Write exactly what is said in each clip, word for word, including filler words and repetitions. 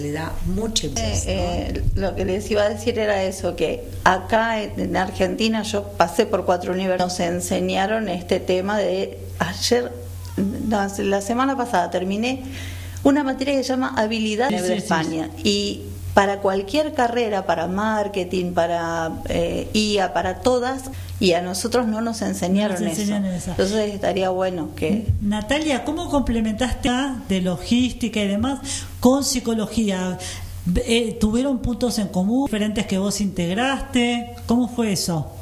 Le da mucha eh, eh, Lo que les iba a decir era eso, que acá en Argentina yo pasé por cuatro universidades, nos enseñaron este tema de ayer, no, la semana pasada terminé una materia que se llama habilidad sí, de sí, España sí. Y para cualquier carrera, para marketing, para eh, I A, para todas, y a nosotros no nos enseñaron, no nos enseñan eso. eso. Entonces estaría bueno que... Natalia, ¿cómo complementaste de logística y demás con psicología? Eh, ¿Tuvieron puntos en común, diferentes que vos integraste? ¿Cómo fue eso?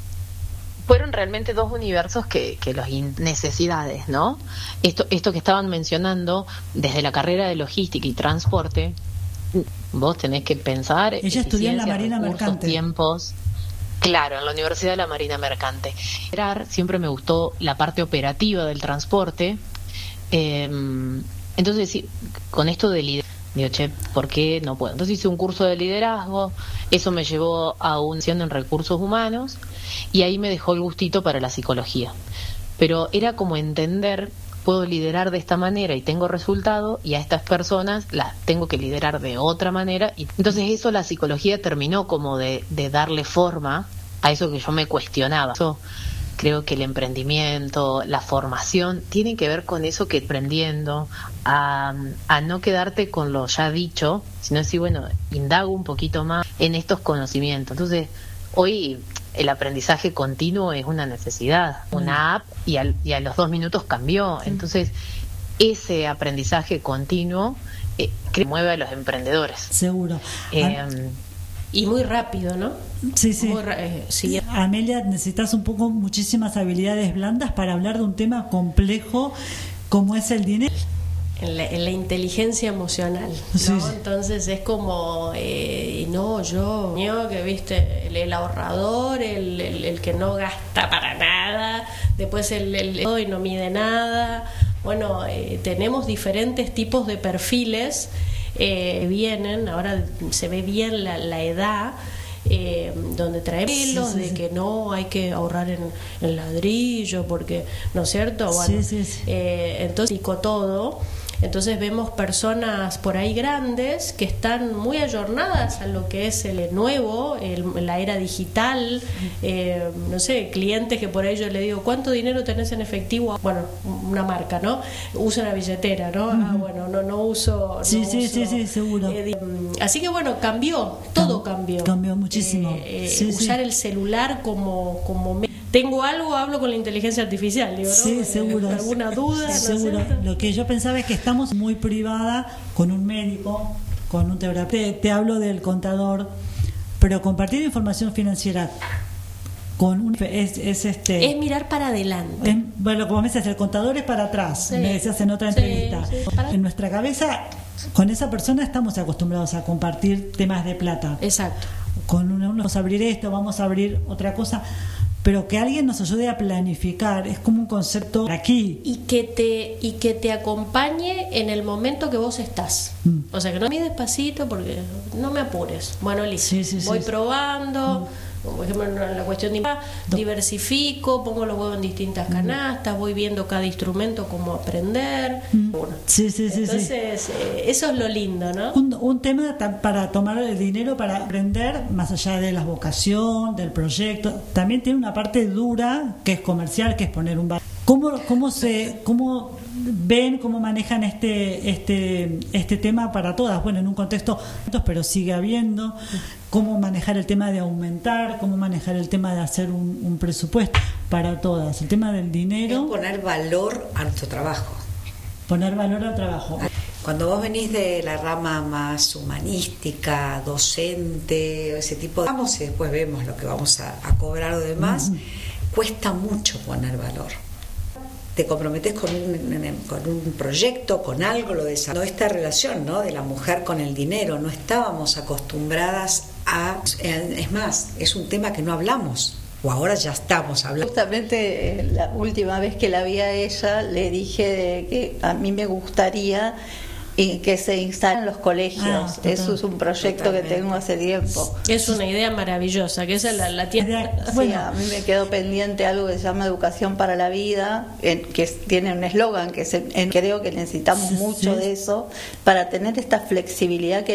Fueron realmente dos universos que, que las necesidades, ¿no? Esto, esto que estaban mencionando, desde la carrera de logística y transporte, vos tenés que pensar. Ella estudió en la Marina Mercante. Tiempos. Claro, en la Universidad de la Marina Mercante. Siempre me gustó la parte operativa del transporte. Eh, entonces, sí, con esto de liderazgo, digo, che, ¿por qué no puedo? Entonces hice un curso de liderazgo, eso me llevó a una sesión en recursos humanos y ahí me dejó el gustito para la psicología. Pero era como entender, puedo liderar de esta manera y tengo resultado, y a estas personas las tengo que liderar de otra manera. Y entonces eso, la psicología terminó como de, de darle forma a eso que yo me cuestionaba. Eso, creo que el emprendimiento, la formación, tiene que ver con eso, que aprendiendo a, a no quedarte con lo ya dicho, sino decir, bueno, indago un poquito más en estos conocimientos. Entonces, hoy el aprendizaje continuo es una necesidad, una app, y, al, y a los dos minutos cambió. Entonces, ese aprendizaje continuo eh, que mueve a los emprendedores. Seguro. Eh, y muy rápido, ¿no? Sí, sí. Muy, eh, sí. Amelia, necesitas un poco muchísimas habilidades blandas para hablar de un tema complejo como es el dinero. En la, en la inteligencia emocional, ¿no? Sí, sí. Entonces es como, eh, no, yo, yo que viste, el, el ahorrador, el, el, el que no gasta para nada, después el, el, el y no mide nada. Bueno, eh, tenemos diferentes tipos de perfiles eh, vienen, ahora se ve bien la, la edad. Eh, donde traemos sí, sí, de sí. que no hay que ahorrar en, en ladrillo porque, ¿no es cierto? Bueno, sí, sí, sí. Eh, entonces picó todo. Entonces vemos personas por ahí grandes que están muy ayornadas a lo que es el nuevo, el, la era digital. Eh, no sé, clientes que por ahí yo le digo, ¿cuánto dinero tenés en efectivo? Bueno, una marca, ¿no? Uso una billetera, ¿no? Uh-huh. Ah, bueno, no, no uso... No sí, sí, uso, sí, sí, seguro. Eh, así que bueno, cambió, todo cambió. Cambió muchísimo. Eh, eh, sí, usar sí. el celular como... como tengo algo, hablo con la inteligencia artificial, digo, ¿no? Sí, seguro. ¿Alguna duda? Sí, seguro. Lo que yo pensaba es que estamos muy privada con un médico, con un terapeuta. Te, te hablo del contador, pero compartir información financiera con un es, es este es mirar para adelante. Es, bueno, como me decías, el contador es para atrás. Sí. Me decías en otra entrevista. Sí, sí. En nuestra cabeza, con esa persona estamos acostumbrados a compartir temas de plata. Exacto. Con uno, vamos a abrir esto, vamos a abrir otra cosa. Pero que alguien nos ayude a planificar es como un concepto aquí. Y que te y que te acompañe en el momento que vos estás. Mm. O sea, que no me despacito porque no me apures. Bueno, listo. Sí, sí, voy sí, probando. Mm. Por ejemplo, en la cuestión de diversifico, pongo los huevos en distintas canastas, voy viendo cada instrumento, cómo aprender. Mm. Bueno, sí, sí, sí, entonces, sí. Eh, eso es lo lindo, ¿no? Un, un tema para tomar el dinero, para aprender, más allá de la vocación, del proyecto, también tiene una parte dura que es comercial, que es poner un bar. ¿Cómo, cómo se, cómo ven, cómo manejan este, este, este tema para todas? Bueno, en un contexto, pero sigue habiendo. Cómo manejar el tema de aumentar, cómo manejar el tema de hacer un, un presupuesto para todas. El tema del dinero. Es poner valor a nuestro trabajo. Poner valor al trabajo. Cuando vos venís de la rama más humanística, docente, ese tipo de... Vamos y después vemos lo que vamos a, a cobrar o demás, uh-huh. Cuesta mucho poner valor. Te comprometes con un, con un proyecto, con algo, lo desarrollas. Esta relación, ¿no?, de la mujer con el dinero, no estábamos acostumbradas a... Es más, es un tema que no hablamos, o ahora ya estamos hablando. Justamente la última vez que la vi a ella, le dije que a mí me gustaría y que se instalen los colegios. Ah, total, eso es un proyecto totalmente. Que tengo hace tiempo. Es una idea maravillosa, que esa la, la tiene. Sí, bueno, a mí me quedó pendiente algo que se llama Educación para la Vida, en, que tiene un eslogan que se, en, creo que necesitamos mucho sí. de eso para tener esta flexibilidad que